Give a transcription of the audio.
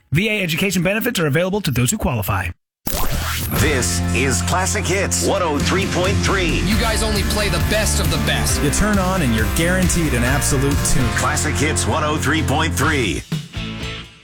VA education benefits are available to those who qualify. This is Classic Hits 103.3. You guys only play the best of the best. You turn on and you're guaranteed an absolute tune. Classic Hits 103.3.